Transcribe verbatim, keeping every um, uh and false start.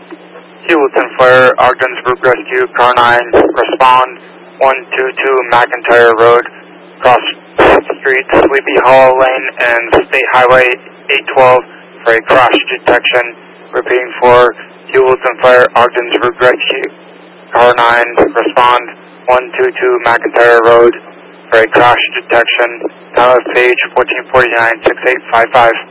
Hewlett Fire, Ogden's Group Rescue, Car nine, respond, one two two McIntyre Road, cross Street, Sleepy Hollow Lane, and State Highway eight twelve for a crash detection. Repeating for Hewlett Fire, Ogden's Group Rescue, Car nine, respond, one two two McIntyre Road for a crash detection. Tyler Page, fourteen forty-nine, six eight five five.